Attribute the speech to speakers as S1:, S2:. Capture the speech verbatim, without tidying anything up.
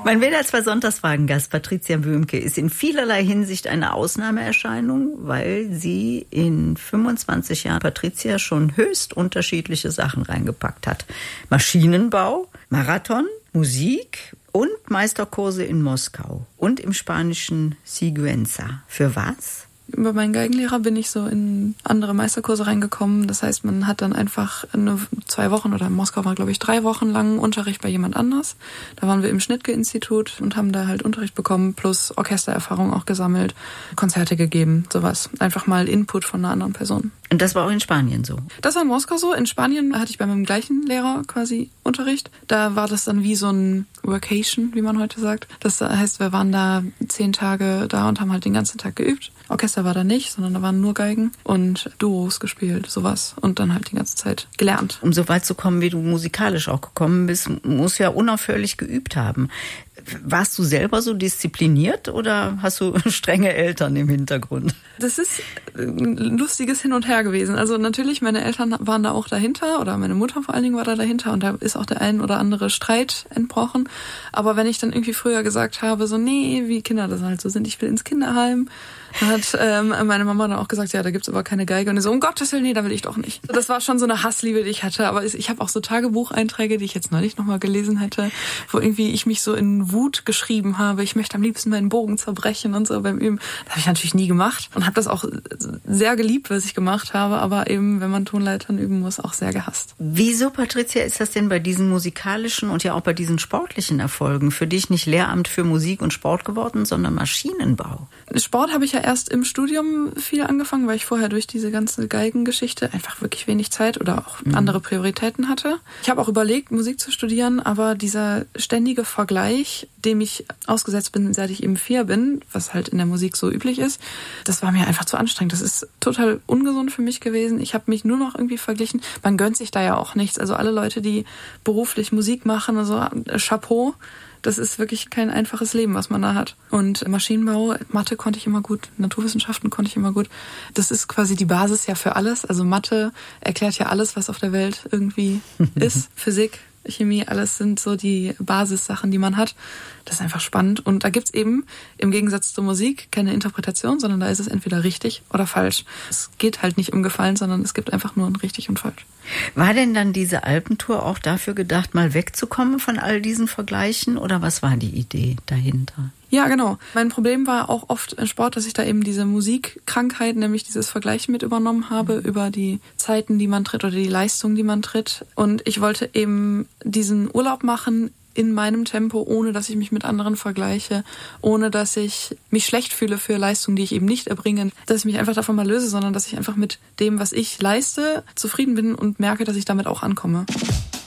S1: Mein Wähler zwei Sonntagsfragen-Gast Patricia Böhmke ist in vielerlei Hinsicht eine Ausnahmeerscheinung, weil sie in fünfundzwanzig Jahren Patricia schon höchst unterschiedliche Sachen reingepackt hat. Maschinenbau, Marathon, Musik und Meisterkurse in Moskau und im spanischen Sigüenza. Für was?
S2: Über meinen Geigenlehrer bin ich so in andere Meisterkurse reingekommen. Das heißt, man hat dann einfach eine, zwei Wochen oder in Moskau war, glaube ich, drei Wochen lang Unterricht bei jemand anders. Da waren wir im Schnittke-Institut und haben da halt Unterricht bekommen, plus Orchestererfahrung auch gesammelt, Konzerte gegeben, sowas. Einfach mal Input von einer anderen Person.
S1: Und das war auch in Spanien so?
S2: Das war in Moskau so. In Spanien hatte ich bei meinem gleichen Lehrer quasi Unterricht. Da war das dann wie so ein Workation, wie man heute sagt. Das heißt, wir waren da zehn Tage da und haben halt den ganzen Tag geübt. Orchester war da nicht, sondern da waren nur Geigen und Duos gespielt, sowas. Und dann halt die ganze Zeit gelernt.
S1: Um so weit zu kommen, wie du musikalisch auch gekommen bist, musst du ja unaufhörlich geübt haben. Warst du selber so diszipliniert oder hast du strenge Eltern im Hintergrund?
S2: Das ist ein lustiges Hin und Her gewesen. Also natürlich, meine Eltern waren da auch dahinter oder meine Mutter vor allen Dingen war da dahinter und da ist auch der ein oder andere Streit entbrochen. Aber wenn ich dann irgendwie früher gesagt habe, so nee, wie Kinder das halt so sind, ich will ins Kinderheim, dann hat ähm, meine Mama dann auch gesagt, ja, da gibt's aber keine Geige. Und ich so, um Gottes Willen, nee, da will ich doch nicht. Das war schon so eine Hassliebe, die ich hatte. Aber ich habe auch so Tagebucheinträge, die ich jetzt neulich nochmal gelesen hätte, wo irgendwie ich mich so in Wut geschrieben habe. Ich möchte am liebsten meinen Bogen zerbrechen und so beim Üben. Das habe ich natürlich nie gemacht und habe das auch sehr geliebt, was ich gemacht habe. Aber eben, wenn man Tonleitern üben muss, auch sehr gehasst.
S1: Wieso, Patricia, ist das denn bei diesen musikalischen und ja auch bei diesen sportlichen Erfolgen für dich nicht Lehramt für Musik und Sport geworden, sondern Maschinenbau?
S2: Sport habe ich ja erst im Studium viel angefangen, weil ich vorher durch diese ganze Geigengeschichte einfach wirklich wenig Zeit oder auch mhm. andere Prioritäten hatte. Ich habe auch überlegt, Musik zu studieren, aber dieser ständige Vergleich, dem ich ausgesetzt bin, seit ich eben vier bin, was halt in der Musik so üblich ist, das war mir einfach zu anstrengend. Das ist total ungesund für mich gewesen. Ich habe mich nur noch irgendwie verglichen. Man gönnt sich da ja auch nichts. Also alle Leute, die beruflich Musik machen, also Chapeau. Das ist wirklich kein einfaches Leben, was man da hat. Und Maschinenbau, Mathe konnte ich immer gut, Naturwissenschaften konnte ich immer gut. Das ist quasi die Basis ja für alles. Also Mathe erklärt ja alles, was auf der Welt irgendwie ist. Physik, Chemie, alles sind so die Basissachen, die man hat. Das ist einfach spannend. Und da gibt's eben im Gegensatz zur Musik keine Interpretation, sondern da ist es entweder richtig oder falsch. Es geht halt nicht um Gefallen, sondern es gibt einfach nur ein richtig und falsch.
S1: War denn dann diese Alpentour auch dafür gedacht, mal wegzukommen von all diesen Vergleichen? Oder was war die Idee dahinter?
S2: Ja, genau. Mein Problem war auch oft im Sport, dass ich da eben diese Musikkrankheit, nämlich dieses Vergleichen mit übernommen habe mhm. über die Zeiten, die man tritt oder die Leistung, die man tritt. Und ich wollte eben diesen Urlaub machen in meinem Tempo, ohne dass ich mich mit anderen vergleiche, ohne dass ich mich schlecht fühle für Leistungen, die ich eben nicht erbringe, dass ich mich einfach davon mal löse, sondern dass ich einfach mit dem, was ich leiste, zufrieden bin und merke, dass ich damit auch ankomme.